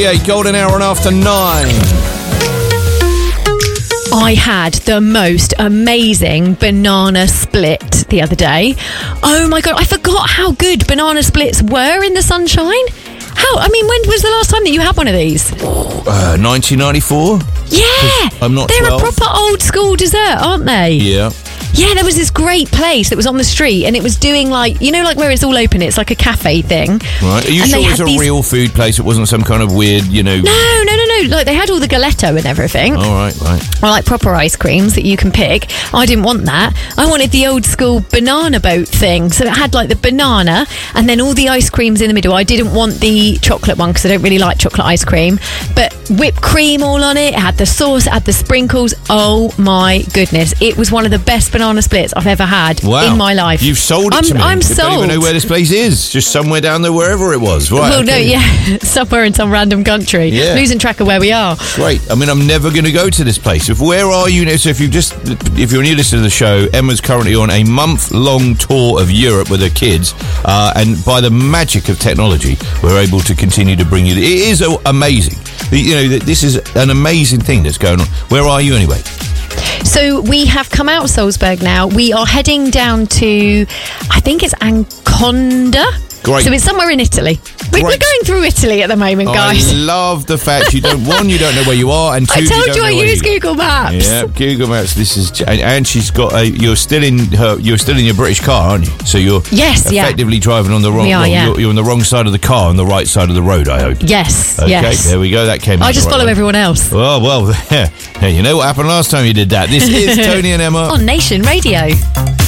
Yeah, golden hour and after 9. I had the most amazing banana split the other day. Oh my God, I forgot how good banana splits were in the sunshine. When was the last time that you had one of these? 1994? Yeah! I'm not They're 12. a proper old school dessert, aren't they? Yeah. Yeah, there was this great place that was on the street and it was doing like where it's all open, it's like a cafe thing. Right. Are you And sure they it was had a real food place? It wasn't some kind of weird, No. Like they had all the galetto and everything. All right. Or like proper ice creams that you can pick. I didn't want that. I wanted the old school banana boat thing. So it had like the banana and then all the ice creams in the middle. I didn't want the chocolate one because I don't really like chocolate ice cream. But whipped cream all on it. It had the sauce, it had the sprinkles. Oh my goodness. It was one of the best banana splits I've ever had in my life. You've sold it to me. I'm sold. I don't even know where this place is. Just somewhere down there, wherever it was. Right. Well, somewhere in some random country. Yeah. Losing track of where we are. Great. I'm never going to go to this place. Where are you now? So if you're new listener to the show, Emma's currently on a month-long tour of Europe with her kids, and by the magic of technology, we're able to continue to bring you. It is amazing. This is an amazing thing that's going on. Where are you anyway? So we have come out of Salzburg now. We are heading down to, I think it's Anconda. Great. So it's somewhere in Italy. We're going through Italy at the moment, guys. I love the fact you don't know where you are, and two, I told you I use Google Maps. Yeah, Google Maps. This is, and she's got you're still in your British car, aren't you? So you're effectively driving on the wrong. You're on the wrong side of the car, on the right side of the road. I hope. Yes. Okay, yes. There we go. That came. I just follow everyone else. Oh well, you know what happened last time you did that. This is Tony and Emma on Nation Radio.